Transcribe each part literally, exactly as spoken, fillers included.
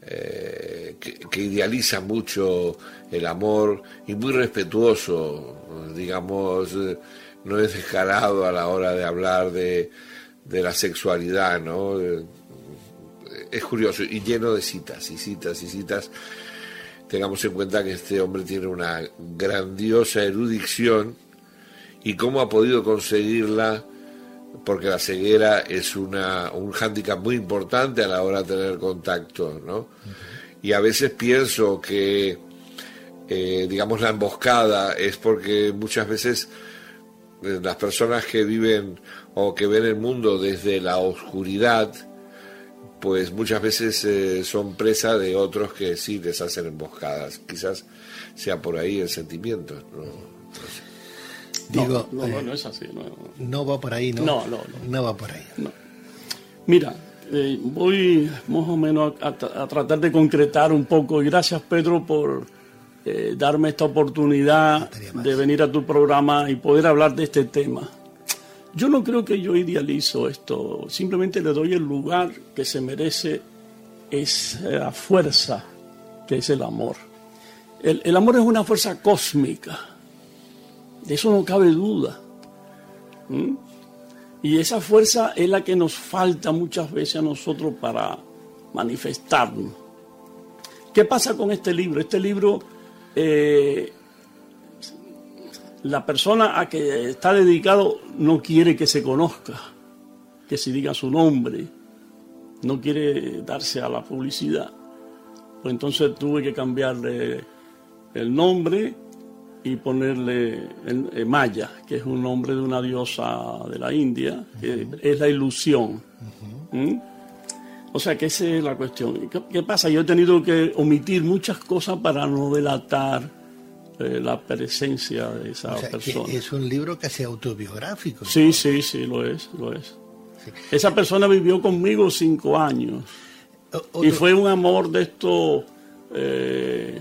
eh, que, que idealiza mucho el amor y muy respetuoso, digamos, eh, no es descarado a la hora de hablar de, de la sexualidad, ¿no? Eh, es curioso y lleno de citas y citas y citas. Tengamos en cuenta que este hombre tiene una grandiosa erudición y cómo ha podido conseguirla, porque la ceguera es una, un hándicap muy importante a la hora de tener contacto, ¿no? Uh-huh. Y a veces pienso que, eh, digamos, la emboscada es porque muchas veces eh, las personas que viven o que ven el mundo desde la oscuridad, pues muchas veces eh, son presa de otros que sí les hacen emboscadas. Quizás sea por ahí el sentimiento, ¿no? No, Digo, no, no, eh, no es así. No, no va por ahí, ¿no? No, no, no. No va por ahí. No. Mira, eh, voy más o menos a, a, a tratar de concretar un poco. Y gracias, Pedro, por eh, darme esta oportunidad de venir a tu programa y poder hablar de este tema. Yo no creo que yo idealizo esto, simplemente le doy el lugar que se merece, esa fuerza que es el amor. El, el amor es una fuerza cósmica, de eso no cabe duda. ¿Mm? Y esa fuerza es la que nos falta muchas veces a nosotros para manifestarnos. ¿Qué pasa con este libro? Este libro... Eh, la persona a que está dedicado no quiere que se conozca, que se diga su nombre, no quiere darse a la publicidad. Pues entonces tuve que cambiarle el nombre y ponerle el, el Maya, que es un nombre de una diosa de la India, que uh-huh. es la ilusión. Uh-huh. ¿Mm? O sea que esa es la cuestión. ¿Qué, qué pasa? Yo he tenido que omitir muchas cosas para no delatar la presencia de esa o sea, persona. Que es un libro casi autobiográfico. Sí, ¿no? sí, sí, lo es, lo es. Sí. Esa persona vivió conmigo cinco años. O, y fue un amor de esto, eh,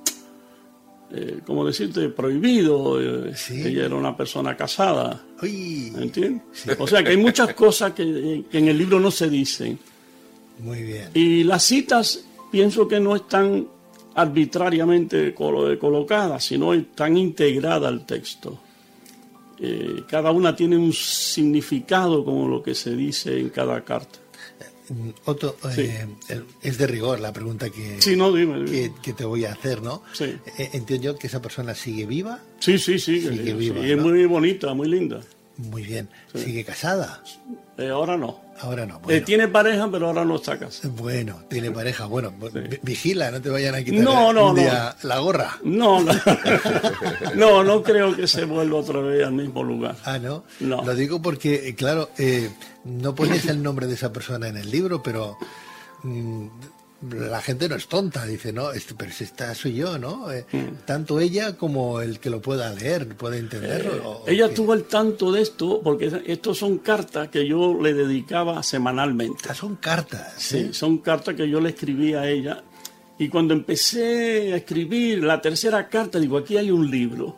eh, ¿cómo decirte? Prohibido. Eh, sí. Ella era una persona casada. Uy. ¿Entiendes? Sí. O sea que hay muchas cosas que, que en el libro no se dicen. Muy bien. Y las citas pienso que no están arbitrariamente colocada, sino tan integrada al texto. Eh, cada una tiene un significado como lo que se dice en cada carta. Otto, sí. eh, es de rigor la pregunta que, sí, no, dime, dime. que, que te voy a hacer, ¿no? Sí. Eh, entiendo yo que esa persona sigue viva. Sí, sí, sí. Sigue sí, viva, sí. ¿no? Es muy bonita, muy linda. Muy bien. Sí. ¿Sigue casada? Eh, ahora no. Ahora no. Bueno. Eh, tiene pareja, pero ahora no está casada. Bueno, tiene pareja. Bueno, sí. vigila, no te vayan a quitar no, no, un día no. la gorra. No, no. no, no creo que se vuelva otra vez al mismo lugar. Ah, ¿no? No. Lo digo porque, claro, eh, no pones el nombre de esa persona en el libro, pero... Mm, la gente no es tonta, dice, no, este, pero si esta soy yo, ¿no? Eh, mm. Tanto ella como el que lo pueda leer, puede entenderlo. Eh, o, ella o estuvo al tanto de esto, porque estos son cartas que yo le dedicaba semanalmente. Ah, son cartas. Sí, ¿eh? son cartas que yo le escribí a ella. Y cuando empecé a escribir la tercera carta, digo, aquí hay un libro.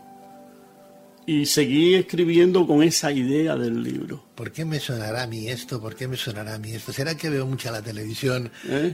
Y seguí escribiendo con esa idea del libro. ¿Por qué me sonará a mí esto? ¿Por qué me sonará a mí esto? ¿Será que veo mucha la televisión ¿Eh?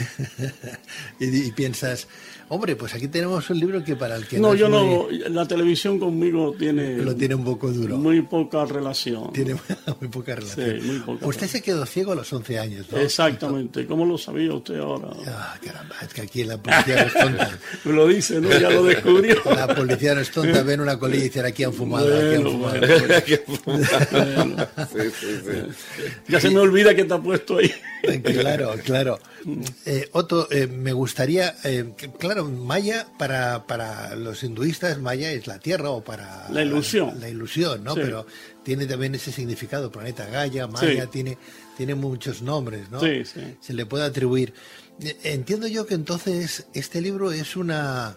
y, y, y piensas, hombre, pues aquí tenemos un libro que para el que no... No, yo muy... no, la televisión conmigo tiene... Lo tiene un poco duro. Muy poca relación. Tiene muy poca relación. Sí, muy poca. Usted se quedó ciego a los once años, ¿no? Exactamente. ¿Cómo lo sabía usted ahora? Ah, caramba, es que aquí la policía no es tonta. Me lo dice, ¿no? Ya lo descubrió. La policía no es tonta, ven una colilla y dicen, aquí han fumado, bueno, aquí han fumado. Bueno, aquí han fumado. Bueno. Sí, sí, sí. Ya se me olvida que te ha puesto ahí. Claro, claro. Eh, Otto, eh, me gustaría, eh, que, claro, Maya para, para los hinduistas, Maya es la tierra o para... La ilusión. La, la ilusión, ¿no? Sí. Pero tiene también ese significado, planeta Gaia, Maya, sí. tiene, tiene muchos nombres, ¿no? Sí, sí. Se le puede atribuir. Entiendo yo que entonces este libro es una...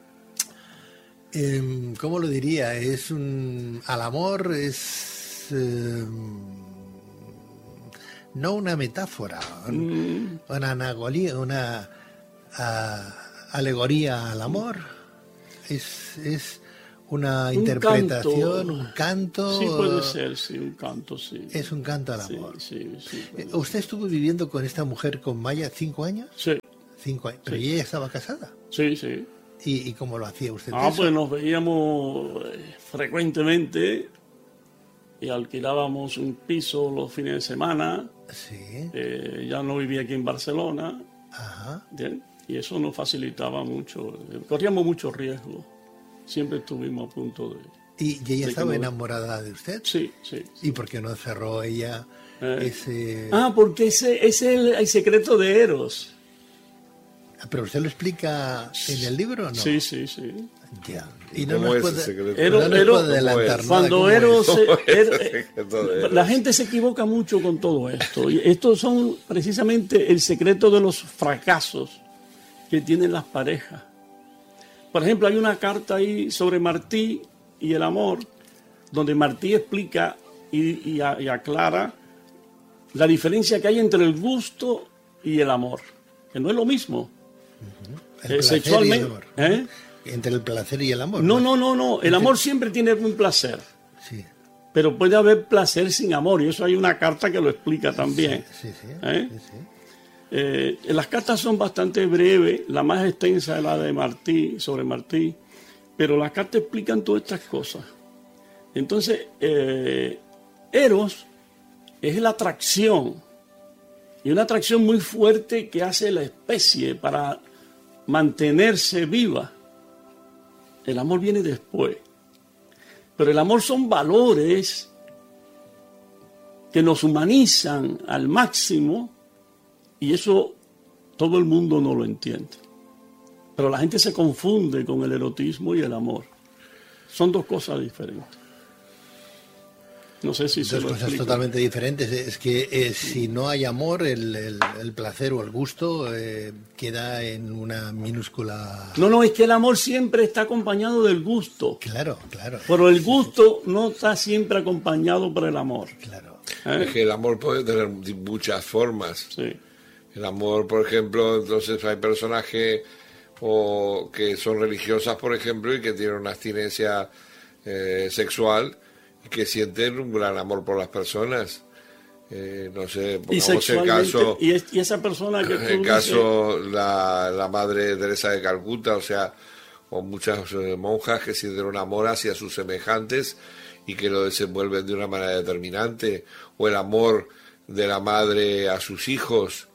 Eh, ¿Cómo lo diría? Es un... Al amor es... Eh, no una metáfora, mm. una anagoría, una a, alegoría al amor, es, es una un interpretación, canto. un canto. Sí, puede ser, sí, un canto, sí. Es un canto al amor. Sí, sí, sí, ¿Usted estuvo viviendo con esta mujer, con Maya, cinco años? Sí. Cinco años. Pero Sí. ella estaba casada. Sí, sí. ¿Y, y cómo lo hacía usted? Ah, eso? pues nos veíamos eh, frecuentemente y alquilábamos un piso los fines de semana. Sí. Eh, ya no vivía aquí en Barcelona. Ajá. ¿Bien? Y eso nos facilitaba mucho. Corríamos mucho riesgo. Siempre estuvimos a punto de... ¿Y, y ella de estaba que no- enamorada de usted? Sí, sí. ¿Y por qué no cerró ella Eh. ese...? Ah, porque ese, ese es el, el secreto de Eros. ¿Pero usted lo explica en el libro o no? Sí, sí, sí. Ya. Y no ¿Cómo nos es puede, el secreto? Eros- no nos Eros- puede adelantar nada. Cuando ¿cómo Eros... es? se- ¿Cómo es el Er- secreto de Eros? la gente se equivoca mucho con todo esto. Y estos son precisamente el secreto de los fracasos que tienen las parejas. Por ejemplo, hay una carta ahí sobre Martí y el amor, donde Martí explica y, y a- y aclara la diferencia que hay entre el gusto y el amor, que no es lo mismo. El Eh, placer y el sexualmente, amor. ¿eh? Entre el placer y el amor. No, no, no, no. El amor siempre tiene un placer, Sí, pero puede haber placer sin amor, y eso hay una carta que lo explica también. sí, sí. ¿Eh? sí, sí. Eh, las cartas son bastante breves, la más extensa es la de Martí, sobre Martí, pero las cartas explican todas estas cosas. Entonces, eh, Eros es la atracción, y una atracción muy fuerte que hace la especie para mantenerse viva. El amor viene después, pero el amor son valores que nos humanizan al máximo, y eso todo el mundo no lo entiende. Pero la gente se confunde con el erotismo y el amor. Son dos cosas diferentes. No sé si se Dos lo cosas explico. totalmente diferentes. Es que eh, si no hay amor, el, el- el placer o el gusto eh, queda en una minúscula... No, no, es que el amor siempre está acompañado del gusto. Claro, claro, Pero el gusto no está siempre acompañado por el amor. claro. ¿Eh? Es que el amor puede tener muchas formas. Sí. El amor, por ejemplo, entonces hay personajes o que son religiosas, por ejemplo, y que tienen una abstinencia eh, sexual y que sienten un gran amor por las personas. Eh, no sé, Y pongamos el sexualmente, caso, y, es- y esa persona que tú el dices- caso la, la madre Teresa de Calcuta, o sea, o muchas eh, monjas que sienten un amor hacia sus semejantes y que lo desenvuelven de una manera determinante, o el amor de la madre a sus hijos,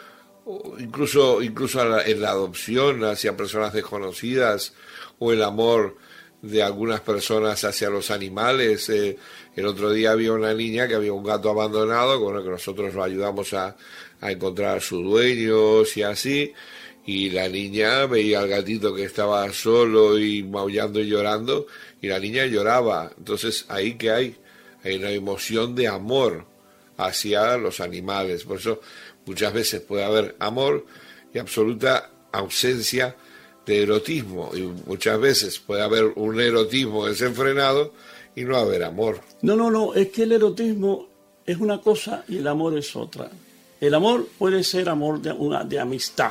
o incluso incluso a la- en la adopción hacia personas desconocidas, o el amor de algunas personas hacia los animales. Eh, el otro día había una niña que había un gato abandonado, bueno, que nosotros lo ayudamos a, a encontrar a sus dueños y así, y la niña veía al gatito que estaba solo y maullando y llorando, y la niña lloraba. Entonces, ¿ahí qué hay? Hay una emoción de amor hacia los animales. Por eso muchas veces puede haber amor y absoluta ausencia de erotismo, y muchas veces puede haber un erotismo desenfrenado y no haber amor. No, no, no, es que el erotismo es una cosa y el amor es otra. El amor puede ser amor de, una, de amistad,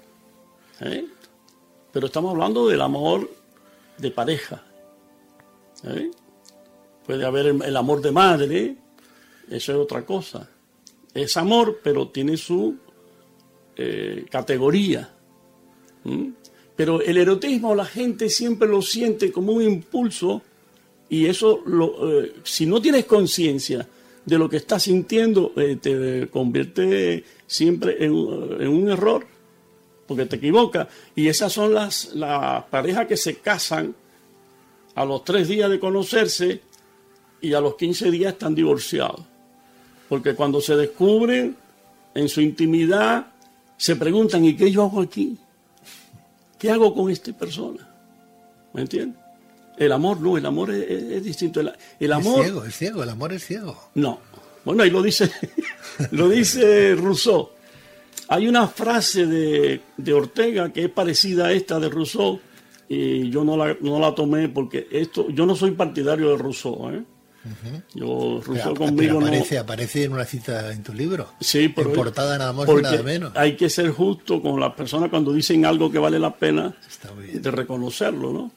¿eh? Pero estamos hablando del amor de pareja, ¿eh? Puede haber el, el amor de madre, eso es otra cosa. Es amor, pero tiene su eh, categoría. ¿Mm? Pero el erotismo la gente siempre lo siente como un impulso, y eso, lo, eh, si no tienes conciencia de lo que estás sintiendo, eh, te convierte siempre en, en un error, porque te equivocas. Y esas son las, las parejas que se casan a los tres días de conocerse y a los quince días están divorciados. Porque cuando se descubren en su intimidad, se preguntan, ¿y qué yo hago aquí? ¿Qué hago con esta persona? ¿Me entiendes? El amor no, el amor es, es- es distinto. El, el amor... Es ciego, es ciego, el amor es ciego. No. Bueno, ahí lo dice, lo dice Rousseau. Hay una frase de, de Ortega que es parecida a esta de Rousseau, y yo no la, no la tomé porque esto, yo no soy partidario de Rousseau, ¿eh? Yo, Rousseau Pero- conmigo pero aparece, no... aparece en una cita en tu libro. Sí, pero en portada nada más y porque nada menos. hay que ser justo con las personas cuando dicen algo que vale la pena Está muy bien. de reconocerlo, ¿no?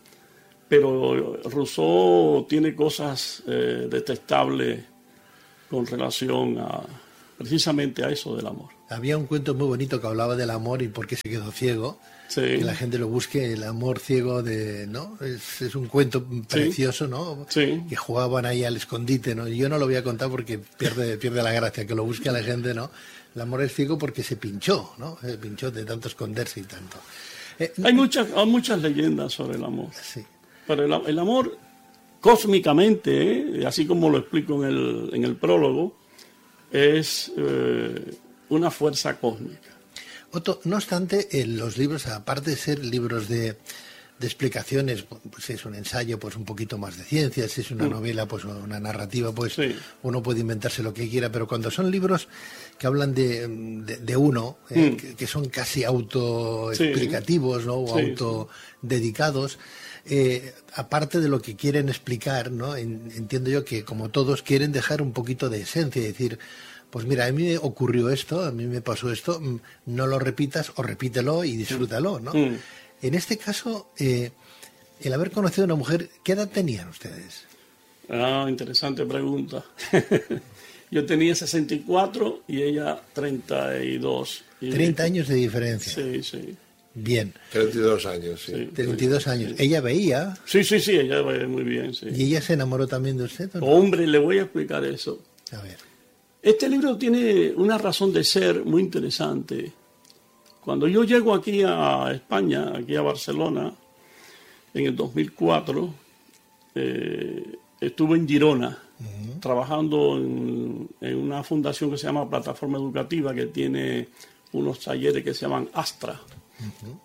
Pero Rousseau tiene cosas eh, detestables con relación a, precisamente a eso del amor. Había un cuento muy bonito que hablaba del amor y por qué se quedó ciego. Sí. Que la gente lo busque, el amor ciego de, ¿no? Es, es un cuento precioso, sí. ¿no? Sí. Que jugaban ahí al escondite, ¿no? Yo no lo voy a contar porque pierde, pierde la gracia, que lo busque a la gente, ¿no? El amor es ciego porque se pinchó, ¿no? Se pinchó de tanto esconderse y tanto. Eh, hay muchas, hay muchas leyendas sobre el amor. Sí. Pero el, el amor, cósmicamente, ¿eh? Así como lo explico en el, en el prólogo, es eh, una fuerza cósmica. Otto, no obstante, en los libros, aparte de ser libros de, de explicaciones, pues es un ensayo, pues un poquito más de ciencia, si es una mm. novela, pues una narrativa, pues sí. Uno puede inventarse lo que quiera, pero cuando son libros que hablan de, de, de uno, eh, mm. que, que son casi autoexplicativos, sí. ¿no? O sí, autodedicados, eh, aparte de lo que quieren explicar, ¿no? En, entiendo yo que, como todos, quieren dejar un poquito de esencia, es decir, pues mira, a mí me ocurrió esto, a mí me pasó esto, no lo repitas o repítelo y disfrútalo, ¿no? Mm. En este caso, eh, el haber conocido a una mujer, ¿qué edad tenían ustedes? Ah, interesante pregunta. Yo tenía sesenta y cuatro y ella treinta y dos. Y treinta años de diferencia. Sí, sí. Bien. treinta y dos años, sí. sí treinta y dos años. Sí. ¿Ella veía? Sí, sí, sí, ella veía muy bien, sí. ¿Y ella se enamoró también de usted? ¿O no? Hombre, le voy a explicar eso. A ver. Este libro tiene una razón de ser muy interesante. Cuando yo llego aquí a España, aquí a Barcelona, en el dos mil cuatro, eh, estuve en Girona, uh-huh. trabajando en, en una fundación que se llama Plataforma Educativa, que tiene unos talleres que se llaman Astra. Uh-huh.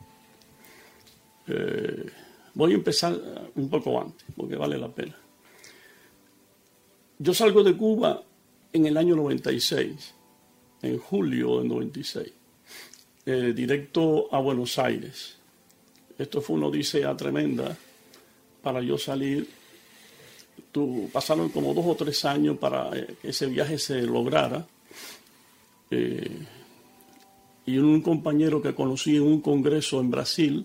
Eh, voy a empezar un poco antes, porque vale la pena. Yo salgo de Cuba en el año noventa y seis, en julio del noventa y seis, eh, directo a Buenos Aires. Esto fue una odisea tremenda para yo salir. Tu, pasaron como dos o tres años para eh, que ese viaje se lograra. Eh, y un compañero que conocí en un congreso en Brasil,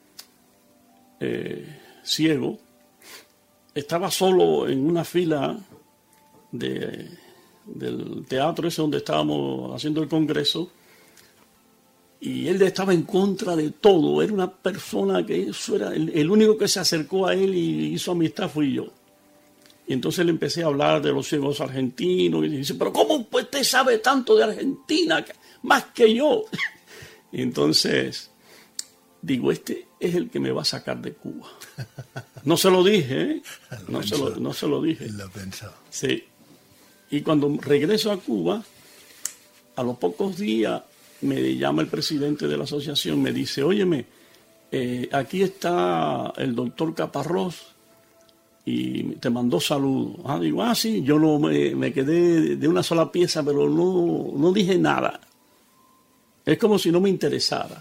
eh, ciego, estaba solo en una fila de... del teatro ese donde estábamos haciendo el congreso, y él estaba en contra de todo. Era una persona que eso era el, el único que se acercó a él y hizo amistad fui yo. Y entonces le empecé a hablar de los ciegos argentinos y dice, pero ¿cómo usted sabe tanto de Argentina más que yo? Y entonces digo, este es el que me va a sacar de Cuba. No se lo dije, ¿eh? No se lo, no se lo dije. Lo pensó. Sí. Y cuando regreso a Cuba, a los pocos días me llama el presidente de la asociación, me dice, óyeme, eh, aquí está el doctor Caparrós y te mandó saludos. Ah, digo, ah, sí, yo no me, me quedé de una sola pieza, pero no, no dije nada. Es como si no me interesara.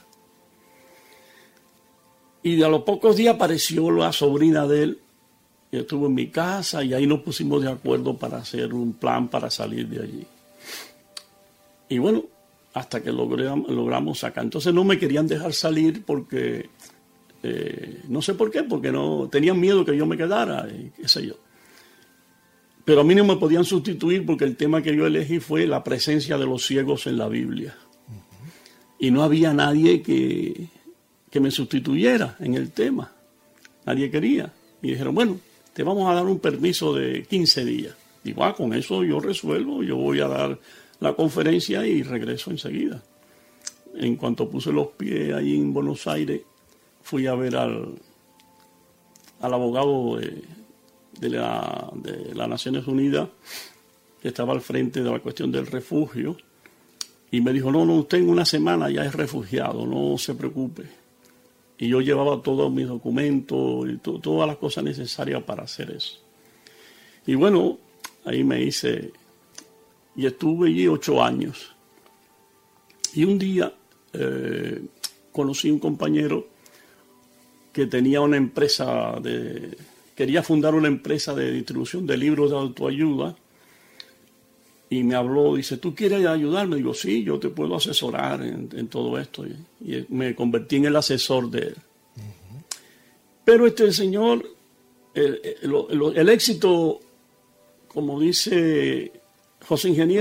Y a los pocos días apareció la sobrina de él, y estuvo en mi casa y ahí nos pusimos de acuerdo para hacer un plan para salir de allí. Y bueno, hasta que logramos, logramos sacar. Entonces no me querían dejar salir porque, eh, no sé por qué, porque no tenían miedo que yo me quedara, y qué sé yo. Pero a mí no me podían sustituir porque el tema que yo elegí fue la presencia de los ciegos en la Biblia. Uh-huh. Y no había nadie que, que me sustituyera en el tema. Nadie quería. Y dijeron, bueno, te vamos a dar un permiso de quince días. Digo, ah, con eso yo resuelvo, yo voy a dar la conferencia y regreso enseguida. En cuanto puse los pies allí en Buenos Aires, fui a ver al, al abogado de, de, la, de las Naciones Unidas, que estaba al frente de la cuestión del refugio, y me dijo, no, no, usted en una semana ya es refugiado, no se preocupe. Y yo llevaba todos mis documentos y to- todas las cosas necesarias para hacer eso. Y bueno, ahí me hice, y estuve allí ocho años. Y un día eh, conocí un compañero que tenía una empresa, de quería fundar una empresa de distribución de libros de autoayuda. Y me habló, dice, ¿tú quieres ayudarme? Digo, sí, yo te puedo asesorar en, en todo esto. Y, y me convertí en el asesor de él. Uh-huh. Pero este señor, el, el, el, el éxito, como dice José Ingeniero,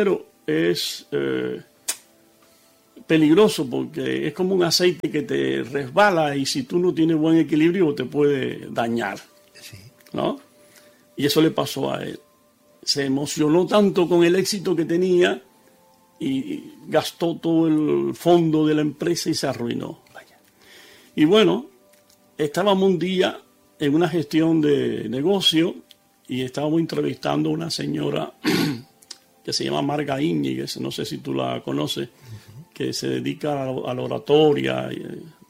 es eh, peligroso porque es como un aceite que te resbala y si tú no tienes buen equilibrio te puede dañar, Sí. ¿no? Y eso le pasó a él. Se emocionó tanto con el éxito que tenía y gastó todo el fondo de la empresa y se arruinó. Vaya. Y bueno, estábamos un día en una gestión de negocio y estábamos entrevistando a una señora que se llama Marga Íñiguez, no sé si tú la conoces, uh-huh. que se dedica a, a la oratoria y,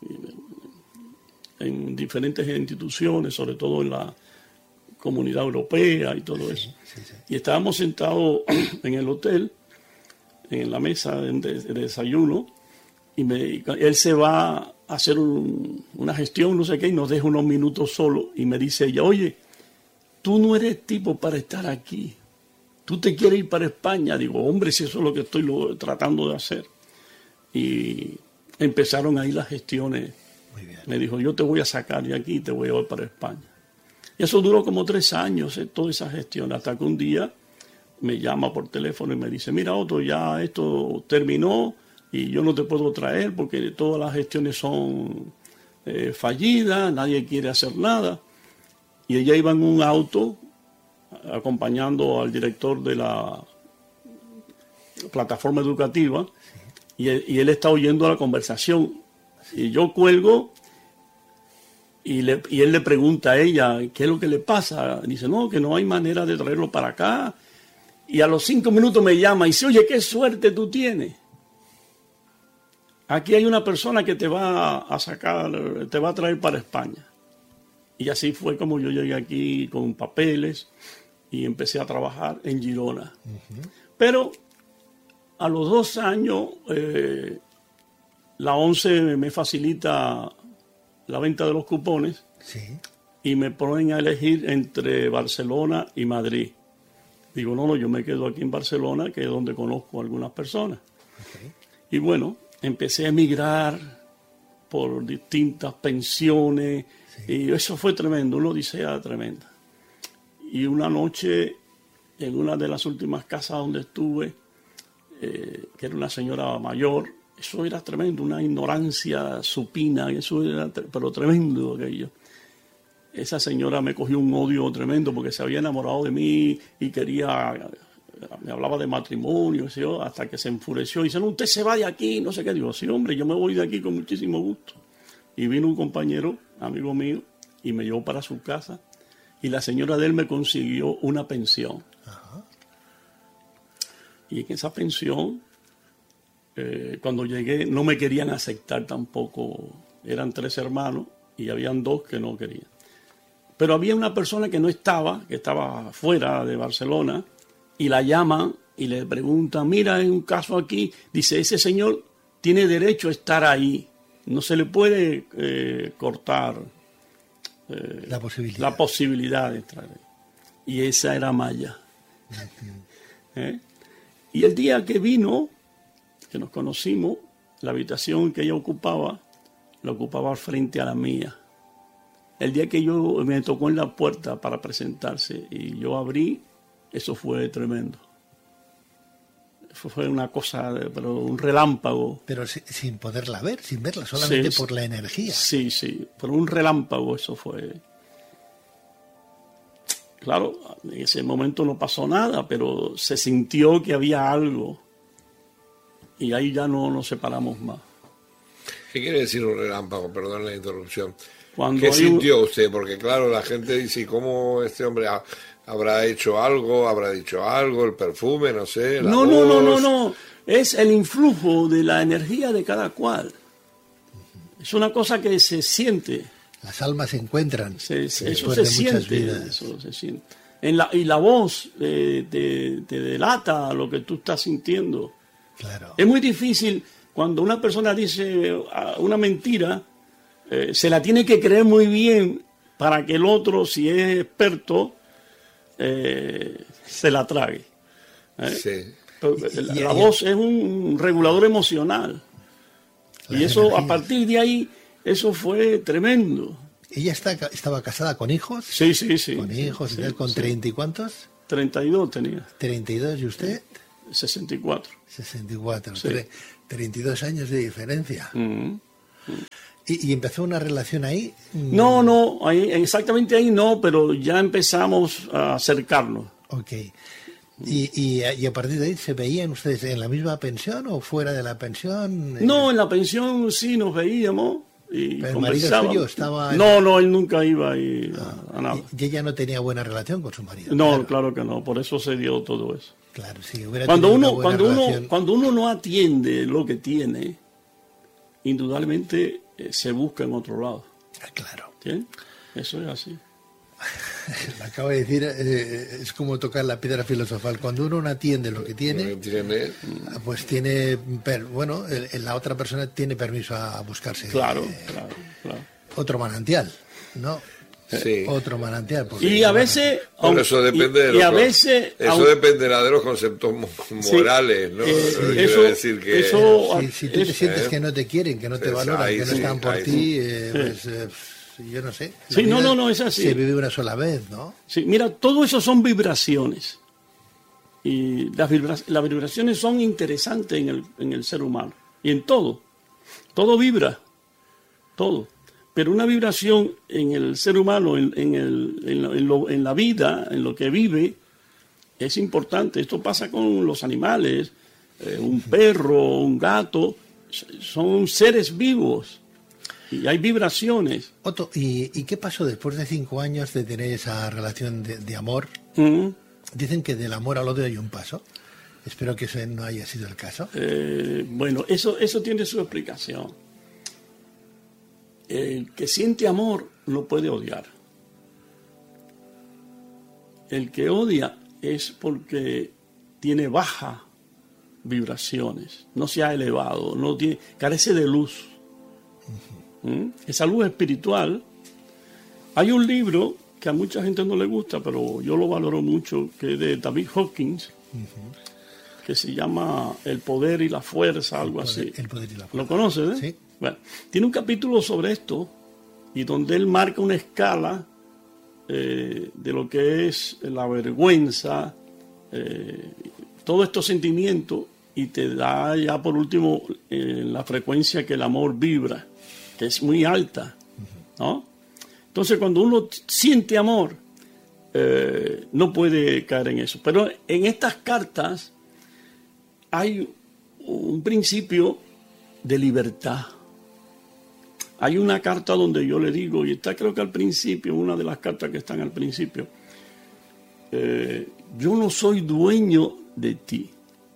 y, en diferentes instituciones, sobre todo en la Comunidad Europea y todo sí, eso. Sí, sí. Y estábamos sentados en el hotel, en la mesa de, de desayuno, y me, él se va a hacer un, una gestión, no sé qué, y nos deja unos minutos solo, y me dice ella, oye, tú no eres tipo para estar aquí, tú te quieres ir para España. Digo, hombre, si eso es lo que estoy lo, tratando de hacer. Y empezaron ahí las gestiones. Muy bien. Me dijo, yo te voy a sacar de aquí y te voy a llevar para España. Y eso duró como tres años, eh, toda esa gestión, hasta que un día me llama por teléfono y me dice, mira Otto, ya esto terminó y yo no te puedo traer porque todas las gestiones son eh, fallidas, nadie quiere hacer nada. Y ella iba en un auto acompañando al director de la plataforma educativa y él, y él está oyendo la conversación. Y yo cuelgo y, le, y él le pregunta a ella, ¿qué es lo que le pasa? Y dice, no, que no hay manera de traerlo para acá. Y a los cinco minutos me llama y dice, oye, qué suerte tú tienes. Aquí hay una persona que te va a sacar, te va a traer para España. Y así fue como yo llegué aquí con papeles y empecé a trabajar en Girona. Uh-huh. Pero a los dos años, eh, la ONCE me facilita la venta de los cupones sí. y me ponen a elegir entre Barcelona y Madrid. Digo, no, no, yo me quedo aquí en Barcelona, que es donde conozco a algunas personas. Okay. Y bueno, empecé a emigrar por distintas pensiones, sí. y eso fue tremendo, una odisea tremenda. Y una noche, en una de las últimas casas donde estuve, eh, que era una señora mayor, eso era tremendo, una ignorancia supina, eso era, pero tremendo aquello. Esa señora me cogió un odio tremendo porque se había enamorado de mí y quería, me hablaba de matrimonio, ¿sí? Hasta que se enfureció y dice, no, usted se va de aquí, no sé qué. Digo, sí, hombre, yo me voy de aquí con muchísimo gusto. Y vino un compañero, amigo mío, y me llevó para su casa y la señora de él me consiguió una pensión. Ajá. Y en esa pensión, eh, cuando llegué, no me querían aceptar tampoco. Eran tres hermanos y habían dos que no querían. Pero había una persona que no estaba, que estaba fuera de Barcelona, y la llaman y le preguntan, mira, hay un caso aquí, dice, ese señor tiene derecho a estar ahí, no se le puede eh, cortar eh, la posibilidad. la posibilidad de estar ahí. Y esa era Maya. ¿Eh? Y el día que vino, que nos conocimos, la habitación que ella ocupaba, la ocupaba frente a la mía. El día que yo me tocó en la puerta para presentarse y yo abrí, eso fue tremendo. Eso fue una cosa, pero un relámpago. Pero sin poderla ver, sin verla, solamente sí, por la energía. Sí, sí, por un relámpago eso fue. Claro, en ese momento no pasó nada, pero se sintió que había algo. Y ahí ya no nos separamos más. ¿Qué quiere decir un relámpago? Perdón la interrupción. Cuando ¿Qué sintió un... usted? Porque claro, la gente dice, ¿cómo este hombre ha, habrá hecho algo? ¿Habrá dicho algo? ¿El perfume? No sé. La no, voz. no, no, no, no. Es el influjo de la energía de cada cual. Es una cosa que se siente. Las almas se encuentran. Se, se, eso se siente. Eso se siente. En la, y la voz eh, te, te delata lo que tú estás sintiendo. Claro. Es muy difícil cuando una persona dice una mentira. Eh, se la tiene que creer muy bien para que el otro, si es experto, eh, se la trague. ¿Eh? Sí. Pero, la, la voz es un regulador emocional. Y eso, energía. A partir de ahí, eso fue tremendo. ¿Ella está, estaba casada con hijos? Sí, sí, sí. Con hijos, sí, ¿con sí. treinta y cuántos? Treinta y dos tenía. Treinta y dos, ¿y usted? sesenta y cuatro. sesenta y cuatro, Sí. treinta y dos años de diferencia. Mm. ¿Y, y empezó una relación ahí? No, no, ahí, exactamente ahí no, pero ya empezamos a acercarnos. Ok. ¿Y, y, y a partir de ahí se veían ustedes en la misma pensión o fuera de la pensión? No, en la pensión sí nos veíamos y Pero el marido conversábamos. suyo estaba en- No, no, él nunca iba ahí a, a nada. Y, y ella no tenía buena relación con su marido. No, claro. claro que no, por eso se dio todo eso. Claro, sí, hubiera Cuando tenido una uno, buena cuando uno, relación. cuando uno no atiende lo que tiene, indudablemente eh, se busca en otro lado. Ah, claro. ¿Entiendes? Eso es así. Lo acabo de decir, eh, es como tocar la piedra filosofal. Cuando uno no atiende lo que tiene, Tiene, pues tiene, per- bueno, el- el- la otra persona tiene permiso a buscarse Claro, eh, claro, claro. otro manantial, ¿no? sí. Otro manantial. porque, Y a bueno, veces... Pero aun- eso depende y, de y los a con- veces... eso aun- dependerá de los conceptos mo- Sí. morales, ¿no? Eh, Quiero eso- decir que eso- Si, si tú te es- sientes eh, que no te quieren, que no te es- valoran, ahí que no sí, están por ahí ti, sí. eh, pues eh, yo no sé. La Sí, no, vida no, no, es así. Se vive una sola vez, ¿no? Sí, mira, todo eso son vibraciones. Y las, vibra- las vibraciones son interesantes en el, en el ser humano. Y en todo. Todo vibra. Todo. Pero una vibración en el ser humano, en, en, el, en, lo- en lo- en la vida, en lo que vive, es importante. Esto pasa con los animales. Eh, un perro, un gato, son seres vivos. Y hay vibraciones. Otto, ¿y, y qué pasó después de cinco años de tener esa relación de, de amor? Mm. Dicen que del amor al odio hay un paso. Espero que ese no haya sido el caso. Eh, bueno, eso, eso tiene su explicación. El que siente amor no puede odiar. El que odia es porque tiene bajas vibraciones, no se ha elevado, no tiene, carece de luz. ¿Mm? Esa luz espiritual. Hay un libro que a mucha gente no le gusta, pero yo lo valoro mucho, que es de David Hawkins, que se llama El poder y la fuerza, algo El poder- así. el poder y la fuerza. ¿Lo conoces? Eh? Sí. Bueno, tiene un capítulo sobre esto y donde él marca una escala eh, de lo que es la vergüenza, eh, todos estos sentimientos, y te da ya por último eh, la frecuencia que el amor vibra, que es muy alta, ¿no? Entonces cuando uno siente amor, eh, no puede caer en eso. Pero en estas cartas hay un principio de libertad. Hay una carta donde yo le digo, y está creo que al principio, una de las cartas que están al principio, eh, yo no soy dueño de ti.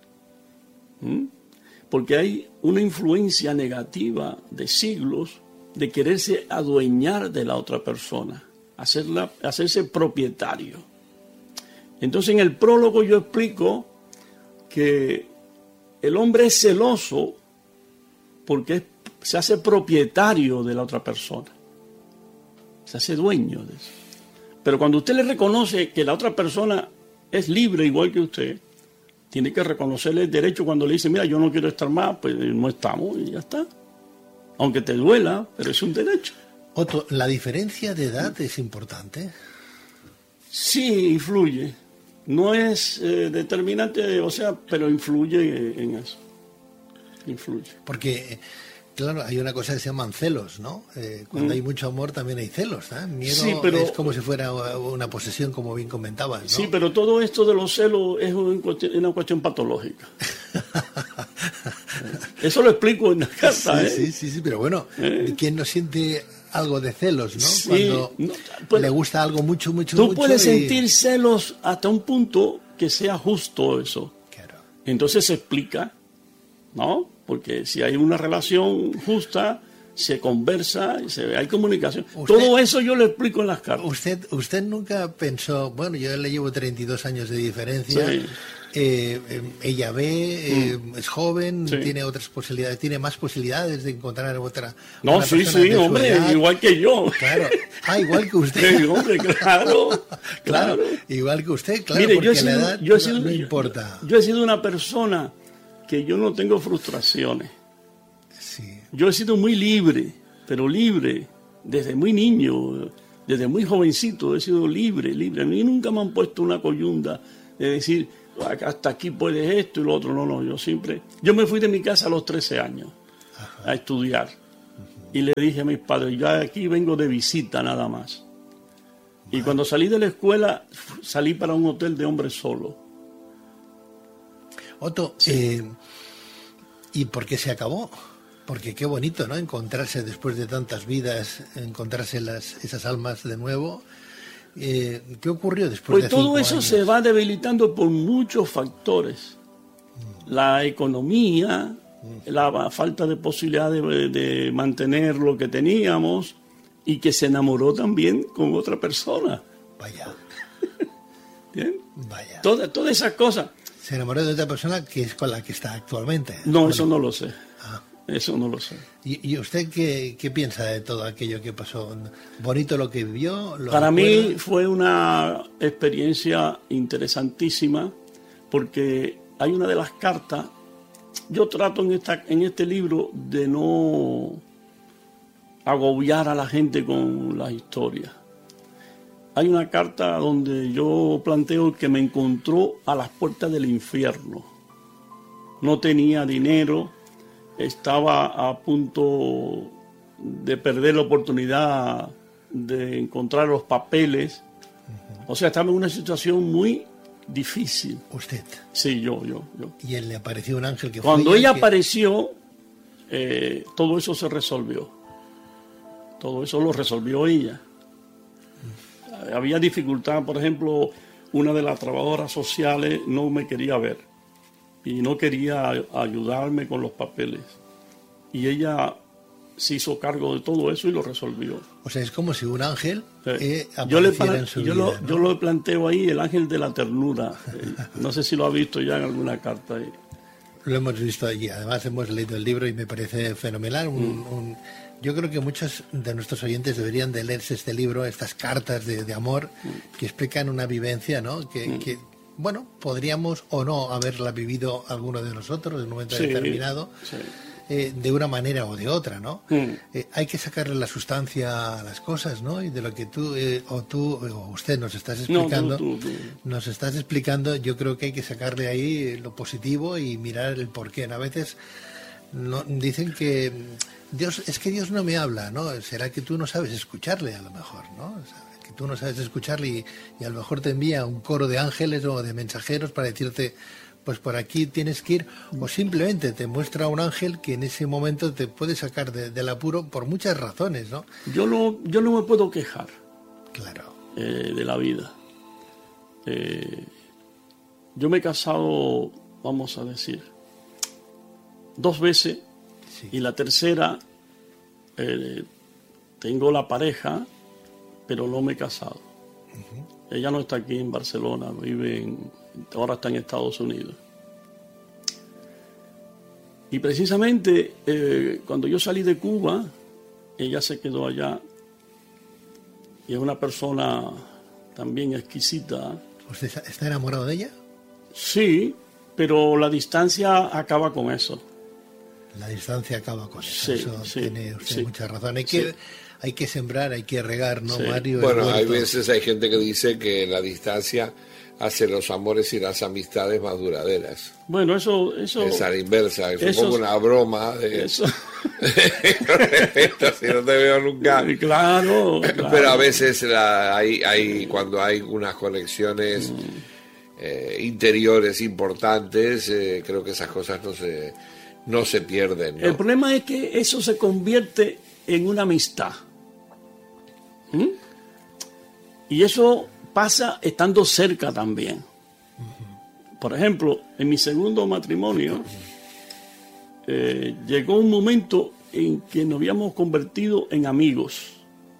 ¿Mm? Porque hay una influencia negativa de siglos de quererse adueñar de la otra persona, hacerla, hacerse propietario. Entonces en el prólogo yo explico que el hombre es celoso porque es, se hace propietario de la otra persona, se hace dueño de eso. Pero cuando usted le reconoce que la otra persona es libre igual que usted, tiene que reconocerle el derecho. Cuando le dice, mira, yo no quiero estar más, pues no estamos y ya está. Aunque te duela, pero es un derecho. Otto, ¿la diferencia de edad es importante? Sí, influye. No es eh, determinante, o sea, pero influye en eso. Influye. Porque, claro, hay una cosa que se llaman celos, ¿no? Eh, cuando Mm. hay mucho amor también hay celos, ¿eh? Miedo Sí, pero- es como si fuera una posesión, como bien comentabas, ¿no? Sí, pero todo esto de los celos es un cuestión- una cuestión patológica. Eso lo explico en la carta, Sí, ¿eh? sí, sí, sí, pero bueno, ¿Eh? ¿quién no siente algo de celos, no? Sí, Cuando no, pues, le gusta algo mucho, mucho, Tú mucho. puedes y- sentir celos hasta un punto que sea justo eso. Claro. Entonces se explica, ¿no? Porque si hay una relación justa, se conversa, se, hay comunicación. Usted- Todo eso yo lo explico en las cartas. Usted, usted nunca pensó, bueno, yo le llevo treinta y dos años de diferencia, Sí. eh, eh, ella ve, eh, es joven, Sí. tiene otras posibilidades, tiene más posibilidades de encontrar otra. No, una sí, persona sí, de su hombre, edad. igual que yo. Claro, ah, igual que usted. Sí, hombre, claro, Claro, claro. igual que usted, claro, Mire, porque yo he la sido, edad yo he no- sido- no yo- importa. Yo he sido una persona que yo no tengo frustraciones. Sí. Yo he sido muy libre, pero libre, desde muy niño, desde muy jovencito he sido libre, libre. A mí nunca me han puesto una coyunda de decir, hasta aquí puedes esto y lo otro. No, no, yo siempre... Yo me fui de mi casa a los trece años. Ajá. A estudiar. Uh-huh. Y le dije a mis padres, yo aquí vengo de visita nada más. Vale. Y cuando salí de la escuela, salí para un hotel de hombres solo. Otto, sí. eh, ¿y por qué se acabó? Porque qué bonito, ¿no? Encontrarse después de tantas vidas, encontrarse las, esas almas de nuevo. Eh, ¿Qué ocurrió después pues de cinco años? Pues todo eso se va debilitando por muchos factores. Mm. La economía, mm. la falta de posibilidad de, de mantener lo que teníamos y que se enamoró también con otra persona. Vaya. ¿Bien? Vaya. Todas toda esas cosas. ¿Se enamoró de otra persona que es con la que está actualmente? No, bueno. Eso no lo sé. Ah. Eso no lo sé. ¿Y, y usted qué, qué piensa de todo aquello que pasó? ¿Bonito lo que vivió? ¿Lo Para recuerda? mí fue una experiencia interesantísima porque hay una de las cartas. Yo trato en, esta, en este libro de no agobiar a la gente con las historias. Hay una carta donde yo planteo que me encontró a las puertas del infierno. No tenía dinero, estaba a punto de perder la oportunidad de encontrar los papeles. Uh-huh. O sea, estaba en una situación muy difícil. ¿Usted? Sí, yo, yo, yo. ¿Y él le apareció un ángel que fue Cuando ella que... apareció, eh, todo eso se resolvió. Todo eso lo resolvió ella. Uh-huh. Había dificultad, por ejemplo, una de las trabajadoras sociales no me quería ver. Y no quería ayudarme con los papeles. Y ella se hizo cargo de todo eso y lo resolvió. O sea, es como si un ángel eh, yo, le, en su yo, vida, lo, ¿no? yo lo planteo ahí, el ángel de la ternura. Eh, no sé si lo ha visto ya en alguna carta ahí. Lo hemos visto allí. Además hemos leído el libro y me parece fenomenal. Un, mm. un, yo creo que muchos de nuestros oyentes deberían de leerse este libro, estas cartas de, de amor mm. que explican una vivencia, ¿no? Que... Mm. que bueno, podríamos o no haberla vivido alguno de nosotros en un momento sí, determinado, sí. eh, de una manera o de otra, ¿no? Mm. Eh, hay que sacarle la sustancia a las cosas, ¿no? Y de lo que tú eh, o tú o usted nos estás explicando, no, tú, tú, tú. nos estás explicando, yo creo que hay que sacarle ahí lo positivo y mirar el porqué. ¿No? A veces no, dicen que Dios, es que Dios no me habla, ¿no? Será que tú no sabes escucharle a lo mejor, ¿no? O sea, tú no sabes escucharle y, y a lo mejor te envía un coro de ángeles o de mensajeros para decirte, pues por aquí tienes que ir, o simplemente te muestra un ángel que en ese momento te puede sacar de, del apuro por muchas razones, ¿no? Yo no, yo no me puedo quejar. Claro. Eh, de la vida. Eh, yo me he casado, vamos a decir, dos veces, sí. Y la tercera eh, tengo la pareja, pero no me he casado. Uh-huh. Ella no está aquí en Barcelona, vive en, ahora está en Estados Unidos. Y precisamente eh, cuando yo salí de Cuba, ella se quedó allá y es una persona también exquisita. ¿Usted está enamorado de ella? Sí, pero la distancia acaba con eso. La distancia acaba con eso. Sí, eso sí, tiene usted sí, mucha razón. Hay que... Sí. Hay que sembrar, hay que regar, ¿no, sí. Mario? Bueno, hay veces hay gente que dice que la distancia hace los amores y las amistades más duraderas. Bueno, eso... eso es a la inversa, es eso, un poco una broma de... Eso. si no te veo nunca. Claro, claro. Pero a veces la, hay, hay, cuando hay unas conexiones mm. eh, interiores importantes, eh, creo que esas cosas no se, no se pierden, ¿no? El problema es que eso se convierte en una amistad. ¿Mm? Y eso pasa estando cerca también. Por ejemplo, en mi segundo matrimonio eh, llegó un momento en que nos habíamos convertido en amigos.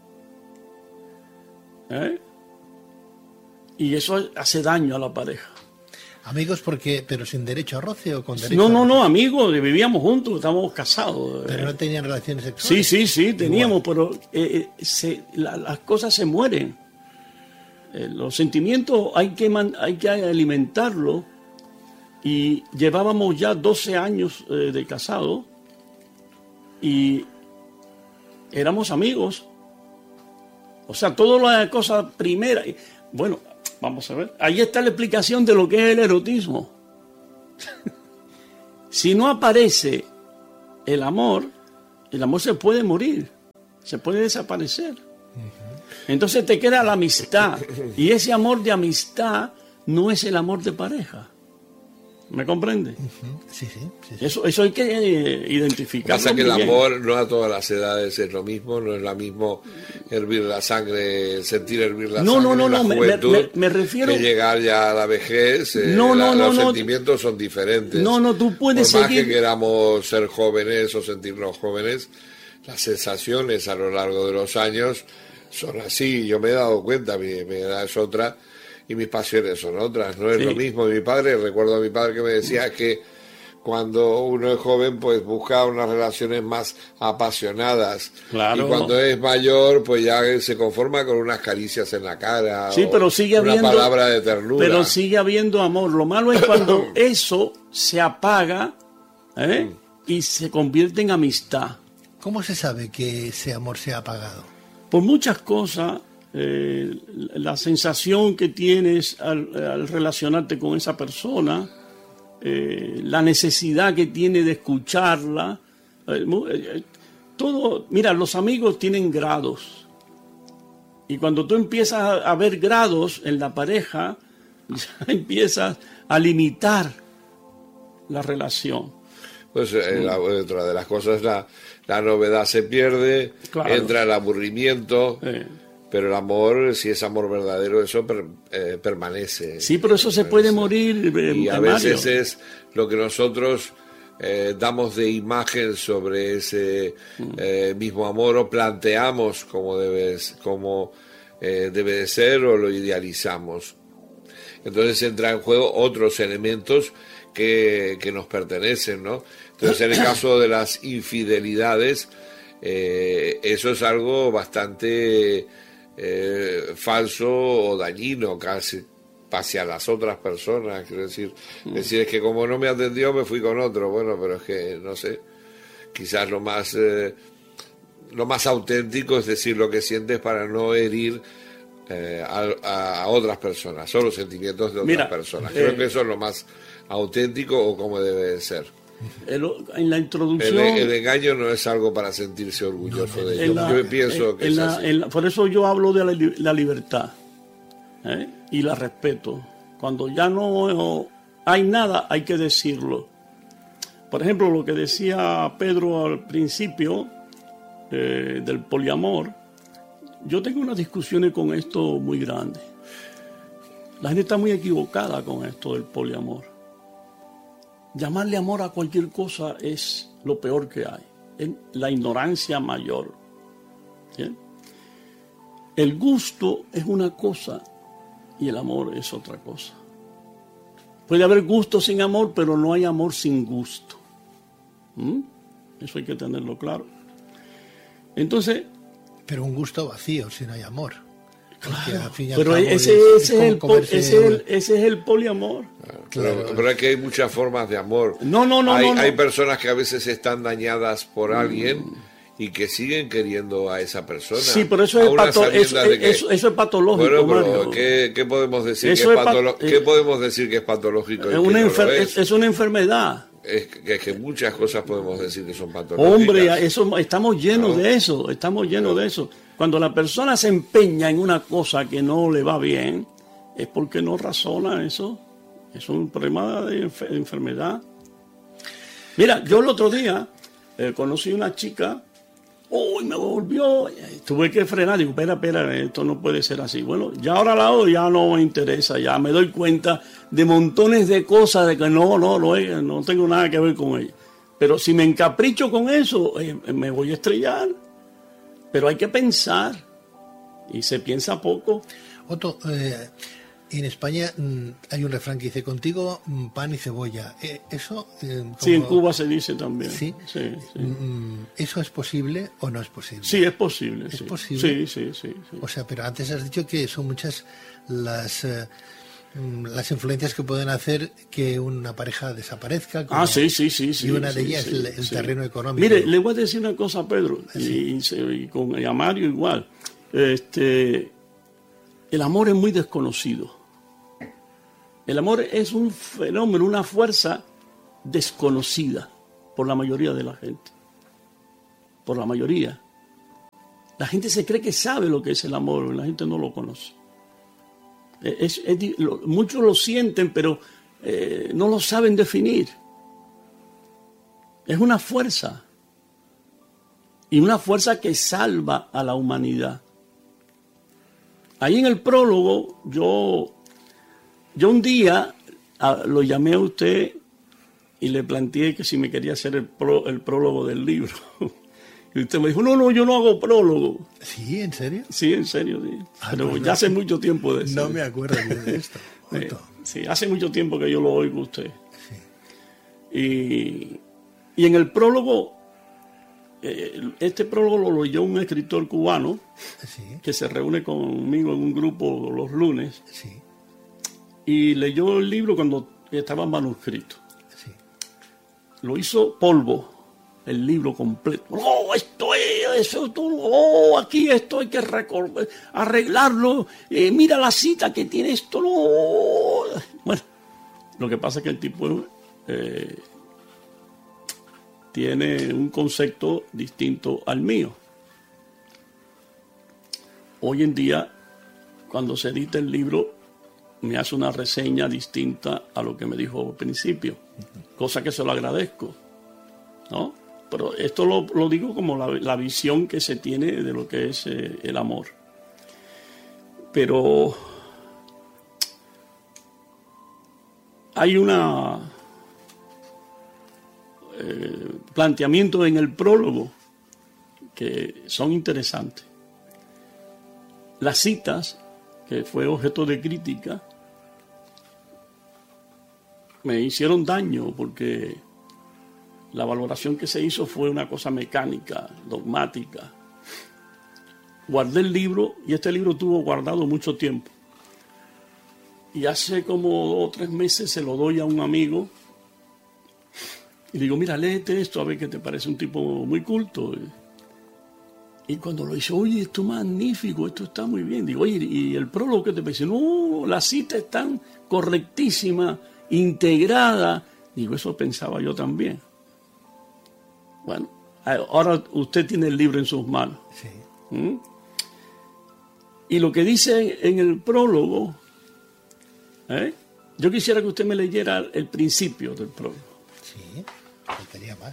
¿Eh? Y eso hace daño a la pareja. Amigos porque, pero sin derecho a roce o con derecho no, a no, roce. no, amigos, vivíamos juntos, estábamos casados. Pero no tenían relaciones sexuales. Sí, sí, sí, teníamos, Igual. pero eh, se, la, las cosas se mueren. Eh, los sentimientos hay que, man, hay que alimentarlos y llevábamos ya doce años eh, de casado y éramos amigos. O sea, todas las cosas primeras. Bueno, Vamos a ver. Ahí está la explicación de lo que es el erotismo. Si no aparece el amor, el amor se puede morir, se puede desaparecer. Entonces te queda la amistad. Y ese amor de amistad no es el amor de pareja. ¿Me comprende? Uh-huh. Sí, sí, sí, sí. Eso, eso hay que eh, identificar. Pasa que el amor no a todas las edades es lo mismo, no es lo mismo hervir la sangre, sentir hervir la no, sangre no, no, en la no, juventud, me, me, me refiero... que llegar ya a la vejez. Eh, no, no, la, no, los no, sentimientos son diferentes. No, no, tú puedes Por más seguir... que queramos ser jóvenes o sentirnos jóvenes, las sensaciones a lo largo de los años son así. Yo me he dado cuenta, mi, mi edad es otra y mis pasiones son otras, no es sí. lo mismo. Mi padre, recuerdo a mi padre que me decía que cuando uno es joven pues busca unas relaciones más apasionadas, claro. Y cuando es mayor pues ya se conforma con unas caricias en la cara, sí, pero sigue una habiendo, palabra de ternura. Pero sigue habiendo amor. Lo malo es cuando eso se apaga, ¿eh? mm. y se convierte en amistad. ¿Cómo se sabe que ese amor se ha apagado? Por muchas cosas. Eh, la sensación que tienes al, al relacionarte con esa persona, eh, la necesidad que tiene de escucharla, eh, eh, todo, mira, los amigos tienen grados y cuando tú empiezas a, a ver grados en la pareja, ya empiezas a limitar la relación. Pues eh, la, otra de las cosas, la, la novedad se pierde, claro. Entra el aburrimiento. Eh. Pero el amor, si es amor verdadero, eso per, eh, permanece. Sí, pero eso se puede morir. Eh, y a veces es lo que nosotros eh, damos de imagen sobre ese eh, mismo amor o planteamos como debe, como, eh, debe de ser o lo idealizamos. Entonces entra en juego otros elementos que, que nos pertenecen, ¿no? Entonces en el caso de las infidelidades, eh, eso es algo bastante... Eh, falso o dañino casi hacia las otras personas. Quiero decir, mm. decir es que como no me atendió me fui con otro. Bueno, pero es que no sé, quizás lo más eh, lo más auténtico es decir lo que sientes para no herir eh, a, a otras personas, son los sentimientos de otras Mira, personas. Creo eh, que eso es lo más auténtico o como debe de ser. El, en la introducción el, el engaño no es algo para sentirse orgulloso de ello. La, yo pienso que en es la, así. En la, por eso yo hablo de la, la libertad, ¿eh? Y la respeto. Cuando ya no hay nada hay que decirlo. Por ejemplo, lo que decía Pedro al principio eh, del poliamor, yo tengo unas discusiones con esto muy grandes. La gente está muy equivocada con esto del poliamor. Llamarle amor a cualquier cosa es lo peor que hay, es la ignorancia mayor. ¿Sí? El gusto es una cosa y el amor es otra cosa. Puede haber gusto sin amor, pero no hay amor sin gusto. ¿Mm? Eso hay que tenerlo claro. Entonces, pero un gusto vacío si no hay amor. Claro, pero ese, es, ese, es es el comerse... ese, es el, ese es el poliamor. Claro, pero, pero es que hay muchas formas de amor. No, no, no. Hay, no, no. hay personas que a veces están dañadas por mm. alguien y que siguen queriendo a esa persona. Sí, pero eso es, pato, eso, que, eso, eso es patológico. Bueno, pero ¿qué, ¿qué podemos decir que es, es patolo ¿qué eh, podemos decir que es patológico? Es una, enfer no es? es una enfermedad. Es que, es que muchas cosas podemos decir que son patológicas. Hombre, eso, estamos llenos ¿no? de eso, estamos llenos ¿no? de eso. Cuando la persona se empeña en una cosa que no le va bien, es porque no razona eso. Es un problema de enfer enfermedad. Mira, yo el otro día eh, conocí una chica, uy, me volvió, tuve que frenar, digo, espera, espera, esto no puede ser así. Bueno, ya ahora la odio, ya no me interesa, ya me doy cuenta de montones de cosas de que no, no, no, no tengo nada que ver con ella. Pero si me encapricho con eso, eh, me voy a estrellar. Pero hay que pensar, y se piensa poco. Otto, eh, en España mmm, hay un refrán que dice, contigo mmm, pan y cebolla. Eh, eso eh, como... Sí, en Cuba se dice también. ¿Sí? Sí, sí. Mm, ¿eso es posible o no es posible? Sí, es posible. ¿Es sí. posible? Sí, sí, sí, sí. O sea, pero antes has dicho que son muchas las... Eh, las influencias que pueden hacer que una pareja desaparezca. Como, ah, sí, sí, sí, sí. Y una de sí, ellas sí, es el, el sí. terreno económico. Mire, le voy a decir una cosa a Pedro, sí. y, y, y con y a Mario igual. Este, el amor es muy desconocido. El amor es un fenómeno, una fuerza desconocida por la mayoría de la gente. Por la mayoría. La gente se cree que sabe lo que es el amor, la gente no lo conoce. Es, es, lo, muchos lo sienten, pero eh, no lo saben definir. Es una fuerza. Y una fuerza que salva a la humanidad. Ahí en el prólogo, yo, yo un día a, lo llamé a usted y le planteé que si me quería hacer el, pro, el prólogo del libro. Y usted me dijo, no, no, yo no hago prólogo. ¿Sí? ¿En serio? Sí, en serio, sí. Ah, Pero pues ya no, hace mucho tiempo de eso. No me acuerdo de esto. eh, sí, hace mucho tiempo que yo lo oigo a usted. Sí. Y, y en el prólogo, eh, este prólogo lo leyó un escritor cubano Sí. que se reúne conmigo en un grupo los lunes. Sí. Y leyó el libro cuando estaba manuscrito. Sí. Lo hizo polvo. El libro completo. Oh, esto es, eso, todo, oh, aquí esto hay que recordar, arreglarlo. Eh, mira la cita que tiene esto. No. Bueno, lo que pasa es que el tipo eh, tiene un concepto distinto al mío. Hoy en día, cuando se edita el libro, me hace una reseña distinta a lo que me dijo al principio, cosa que se lo agradezco, ¿no? Pero esto lo, lo digo como la, la visión que se tiene de lo que es eh, el amor. Pero hay una eh, planteamiento en el prólogo que son interesantes. Las citas, que fue objeto de crítica, me hicieron daño porque la valoración que se hizo fue una cosa mecánica, dogmática. Guardé el libro y este libro tuvo guardado mucho tiempo. Y hace como dos o tres meses se lo doy a un amigo y digo, mira, léete esto a ver qué te parece, un tipo muy culto. Y cuando lo hizo, oye, esto es magnífico, esto está muy bien. Digo, oye, ¿y el prólogo qué te parece? No, la cita es tan correctísima, integrada. Digo, eso pensaba yo también. Bueno, ahora usted tiene el libro en sus manos. Sí. ¿Mm? Y lo que dice en el prólogo, ¿eh? Yo quisiera que usted me leyera el principio del prólogo. Sí, faltaría más.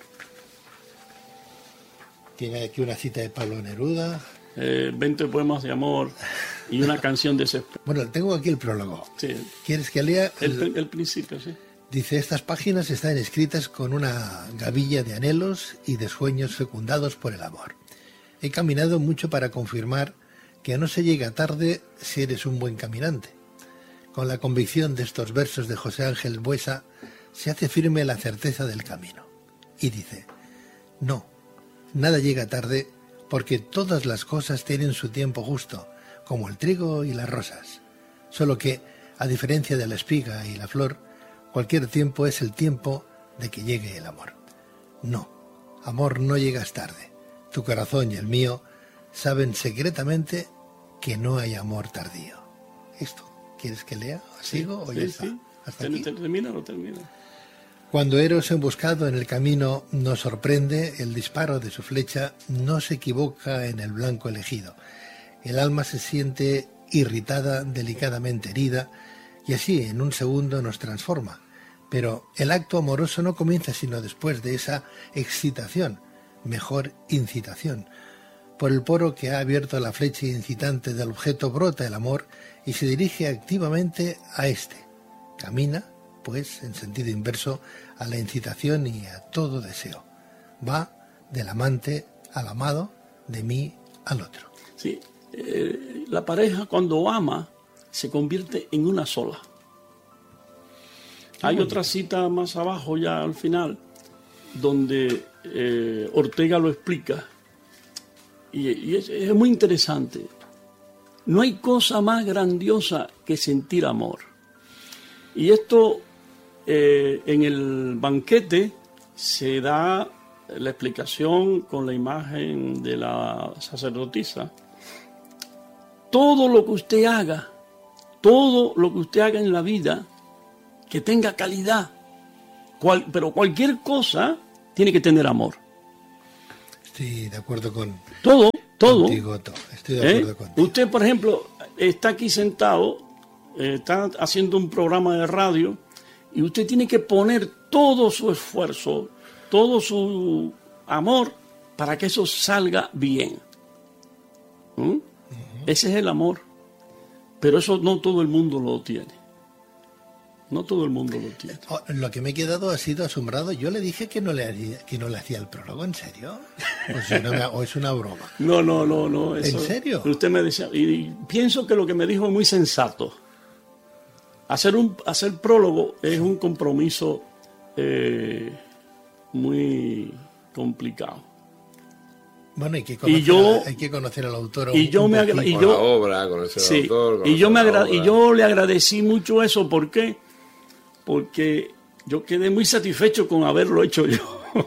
Tiene aquí una cita de Pablo Neruda. Eh, veinte poemas de amor y una canción de desespero. Bueno, tengo aquí el prólogo. Sí. ¿Quieres que lea? El, el, el principio, sí. Dice, estas páginas están escritas con una gavilla de anhelos y de sueños fecundados por el amor. He caminado mucho para confirmar que no se llega tarde si eres un buen caminante. Con la convicción de estos versos de José Ángel Buesa se hace firme la certeza del camino. Y dice, no, nada llega tarde porque todas las cosas tienen su tiempo justo, como el trigo y las rosas. Solo que, a diferencia de la espiga y la flor, cualquier tiempo es el tiempo de que llegue el amor. No, amor, no llegas tarde. Tu corazón y el mío saben secretamente que no hay amor tardío. ¿Esto quieres que lea? ¿Sigo o ya sí, está? Sí. ¿Hasta aquí? ¿Termina o no termina? Cuando Eros emboscado en el camino nos sorprende, el disparo de su flecha no se equivoca en el blanco elegido. El alma se siente irritada, delicadamente herida, y así en un segundo nos transforma. Pero el acto amoroso no comienza sino después de esa excitación, mejor incitación. Por el poro que ha abierto la flecha incitante del objeto brota el amor y se dirige activamente a éste. Camina, pues, en sentido inverso a la incitación y a todo deseo. Va del amante al amado, de mí al otro. Sí, eh, la pareja cuando ama se convierte en una sola. Hay otra cita más abajo ya al final donde eh, Ortega lo explica y, y es, es muy interesante. No hay cosa más grandiosa que sentir amor. Y esto eh, en el banquete se da la explicación con la imagen de la sacerdotisa. Todo lo que usted haga todo lo que usted haga en la vida que tenga calidad. Cual, pero cualquier cosa tiene que tener amor. Estoy de acuerdo con todo, todo. Contigo, Otto. Estoy de acuerdo ¿Eh? contigo. Usted, por ejemplo, está aquí sentado, eh, está haciendo un programa de radio y usted tiene que poner todo su esfuerzo, todo su amor para que eso salga bien. ¿Mm? Uh-huh. Ese es el amor. Pero eso no todo el mundo lo tiene. No todo el mundo lo tiene. Lo que me he quedado ha sido asombrado. Yo le dije que no le hacía, que no le hacía el prólogo, ¿en serio? O, si no me, o es una broma. No, no, no, no. Eso, ¿En serio? Usted me decía, y pienso que lo que me dijo es muy sensato. Hacer un hacer prólogo es un compromiso eh, muy complicado. Bueno, hay que conocer, y yo, a, hay que conocer al autor. Y yo, me agra- y yo, la obra, conocer sí, al autor, conocer y yo me agra- la y yo le agradecí mucho eso. ¿Por qué? Porque yo quedé muy satisfecho con haberlo hecho yo.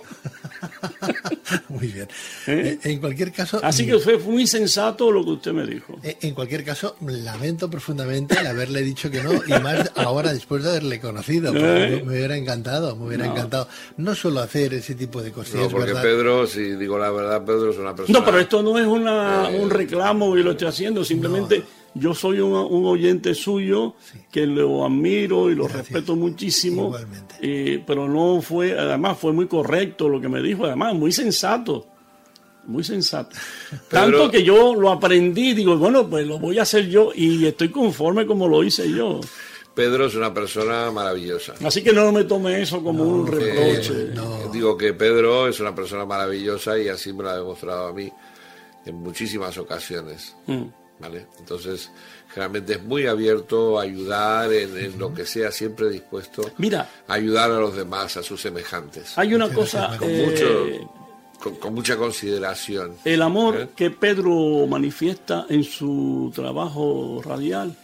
Muy bien. ¿Eh? En cualquier caso... Así que fue muy sensato lo que usted me dijo. En cualquier caso, lamento profundamente el haberle dicho que no, y más ahora después de haberle conocido. Porque ¿Eh? Me hubiera encantado, me hubiera no. encantado. No suelo hacer ese tipo de cosas. No, porque ¿verdad? Pedro, si digo la verdad, Pedro es una persona... No, pero esto no es una, eh, un reclamo y lo estoy haciendo. Simplemente no. yo soy un, un oyente suyo, sí, que lo admiro y lo Gracias. respeto muchísimo. Igualmente. Eh, pero no fue, además fue muy correcto lo que me dijo, además muy sensato. Muy sensato. Pedro, tanto que yo lo aprendí, digo, bueno, pues lo voy a hacer yo y estoy conforme como lo hice yo. Pedro es una persona maravillosa. Así que no me tome eso como no, un reproche. Eh, no. Digo que Pedro es una persona maravillosa y así me lo ha demostrado a mí en muchísimas ocasiones. Mm. ¿Vale? Entonces, generalmente es muy abierto a ayudar en, en lo que sea, siempre dispuesto Mira, a ayudar a los demás, a sus semejantes. Hay una cosa... Con eh, mucho... Con, con mucha consideración. El amor ¿Eh? que Pedro manifiesta en su trabajo radial,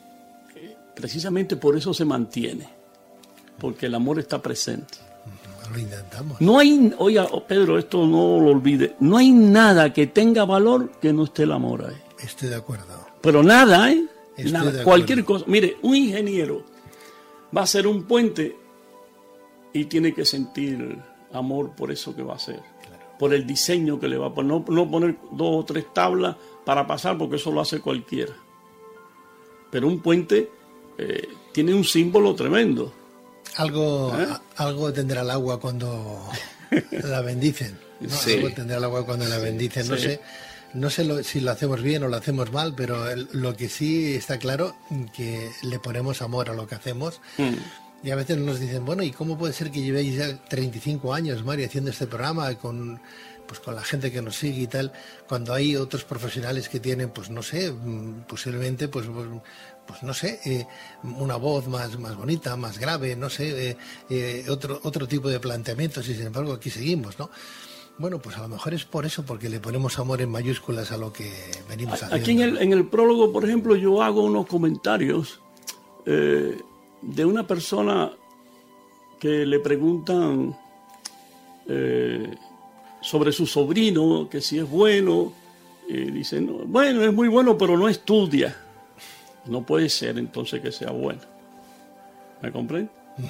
precisamente por eso se mantiene, porque el amor está presente. Lo intentamos. No hay, oiga, Pedro, esto no lo olvide, no hay nada que tenga valor que no esté el amor ahí. Estoy de acuerdo. Pero nada, ¿eh? Estoy nada, de cualquier cosa. Mire, un ingeniero va a hacer un puente y tiene que sentir amor por eso que va a hacer. Por el diseño que le va a poner, no, no poner dos o tres tablas para pasar, porque eso lo hace cualquiera. Pero un puente eh, tiene un símbolo tremendo. Algo, ¿Eh? a, algo tendrá el agua cuando la bendicen. ¿No? Sí. Algo tendrá el agua cuando la bendicen. No sí. sé, no sé lo, si lo hacemos bien o lo hacemos mal, pero el, lo que sí está claro que le ponemos amor a lo que hacemos. Mm. Y a veces nos dicen, bueno, ¿y cómo puede ser que llevéis ya treinta y cinco años, Mari, haciendo este programa con, pues, con la gente que nos sigue y tal, cuando hay otros profesionales que tienen, pues no sé, posiblemente, pues, pues, pues no sé, eh, una voz más, más bonita, más grave, no sé, eh, eh, otro, otro tipo de planteamientos y sin embargo aquí seguimos, ¿no? Bueno, pues a lo mejor es por eso, porque le ponemos amor en mayúsculas a lo que venimos haciendo. Aquí en el, en el prólogo, por ejemplo, yo hago unos comentarios eh, de una persona que le preguntan eh, sobre su sobrino, que si es bueno, y dicen, no, bueno, es muy bueno, pero no estudia. No puede ser entonces que sea bueno. ¿Me comprende?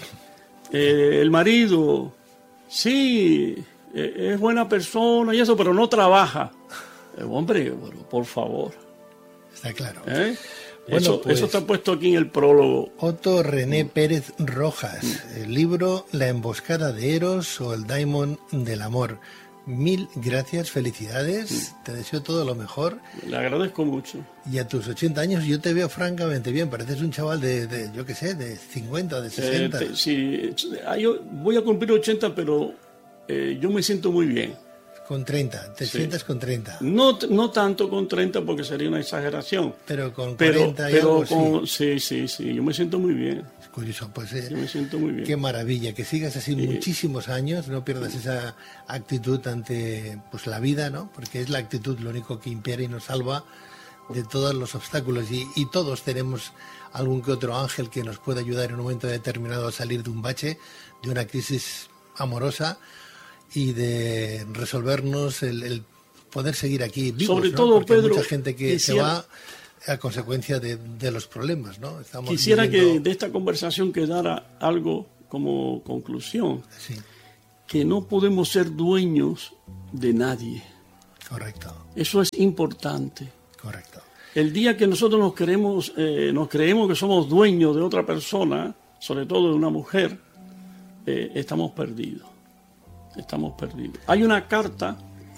eh, el marido, sí, eh, es buena persona y eso, pero no trabaja. Eh, hombre, bueno, por favor. Está claro. ¿Eh? Bueno, eso, pues, eso está puesto aquí en el prólogo. Otto René Pérez Rojas, el libro La emboscada de Eros o el Daimon del amor. Mil gracias, felicidades, te deseo todo lo mejor. Le agradezco mucho. Y a tus ochenta años yo te veo francamente bien, pareces un chaval de, de yo qué sé, de cincuenta, de sesenta. Eh, te, sí, yo voy a cumplir ochenta, pero eh, yo me siento muy bien. Con treinta, te sí. sientas con treinta. No, no tanto con treinta porque sería una exageración. Pero con pero, cuarenta y pero algo, con, sí. sí, sí, sí, yo me siento muy bien. Es curioso, pues eh, yo me siento muy bien. Qué maravilla, que sigas así sí. muchísimos años, no pierdas esa actitud ante pues la vida, ¿no? Porque es la actitud lo único que impera y nos salva de todos los obstáculos y, y todos tenemos algún que otro ángel que nos puede ayudar en un momento determinado a salir de un bache, de una crisis amorosa y de resolvernos el, el poder seguir aquí vivos, sobre ¿no? todo, porque Pedro, hay mucha gente que quisiera... se va a consecuencia de, de los problemas, ¿no? Estamos Quisiera viviendo... que de esta conversación quedara algo como conclusión, Sí, que no podemos ser dueños de nadie. correcto, Eso es importante. correcto. El día que nosotros nos creemos, eh, nos creemos que somos dueños de otra persona, sobre todo de una mujer, eh, estamos perdidos. Estamos perdidos. Hay una carta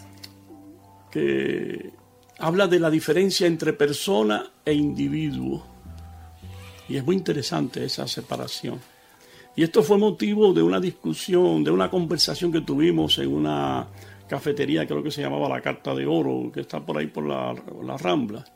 que habla de la diferencia entre persona e individuo. Y es muy interesante esa separación. Y esto fue motivo de una discusión, de una conversación que tuvimos en una cafetería, creo que se llamaba La Carta de Oro, que está por ahí por la, la Rambla.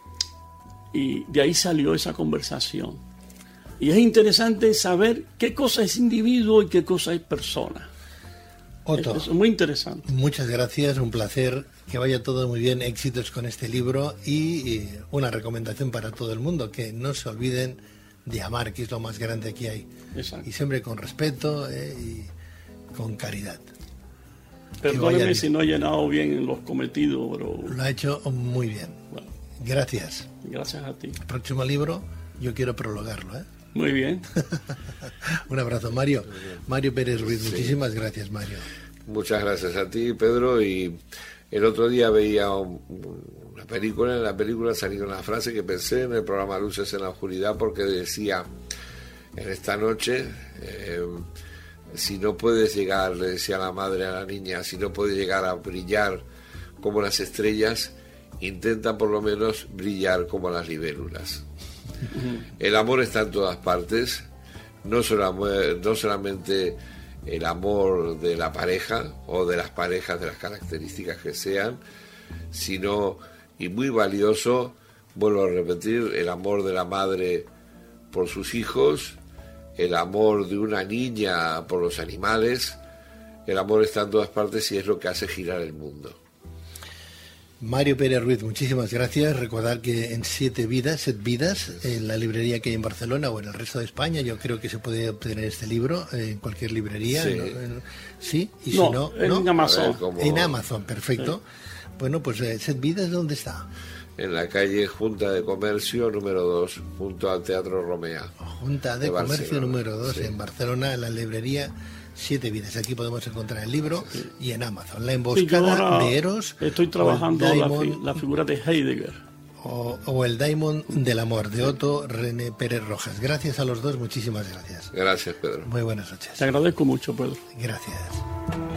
Y de ahí salió esa conversación. Y es interesante saber qué cosa es individuo y qué cosa es persona. Otto, Es, es muy interesante. muchas gracias, un placer, que vaya todo muy bien, éxitos con este libro y, y una recomendación para todo el mundo, que no se olviden de amar, que es lo más grande que hay. Exacto. Y siempre con respeto eh, y con caridad. Perdóneme bien. si no he llenado bien los cometidos, pero Lo ha hecho muy bien. bueno, Gracias. gracias a ti. El próximo libro yo quiero prologarlo, ¿eh? Muy bien. Un abrazo, Mario. Mario Pérez Ruiz, Sí. muchísimas gracias, Mario. Muchas gracias a ti, Pedro. Y el otro día veía un- una película, en la película salió una frase que pensé en el programa Luces en la Oscuridad, porque decía, en esta noche, eh, si no puedes llegar, le decía la madre a la niña, si no puedes llegar a brillar como las estrellas, intenta por lo menos brillar como las libélulas. El amor está en todas partes, no, solamente, no solamente el amor de la pareja o de las parejas de las características que sean, sino, y muy valioso, vuelvo a repetir, el amor de la madre por sus hijos, el amor de una niña por los animales. El amor está en todas partes y es lo que hace girar el mundo. Mario Pérez Ruiz, muchísimas gracias. Recordar que en Siete Vidas, Set Vidas, en la librería que hay en Barcelona o en el resto de España, yo creo que se puede obtener este libro en cualquier librería. Sí. ¿no? En- sí, y No, si no, en ¿no? Amazon. A ver, como En Amazon, perfecto. Bueno, pues eh, Set Vidas, ¿dónde está? en la calle Junta de Comercio número dos, junto al Teatro Romea. Junta de, De Comercio Barcelona, número dos sí. en Barcelona, en la librería Siete Vidas. Aquí podemos encontrar el libro y en Amazon. La emboscada Sí, yo ahora de Eros. estoy o el trabajando la, Diamond- fi- la figura de Heidegger. o, o el Diamond del Amor de Otto René Pérez Rojas. Gracias a los dos, muchísimas gracias. Gracias, Pedro. Muy buenas noches. Te agradezco mucho, Pedro. Gracias.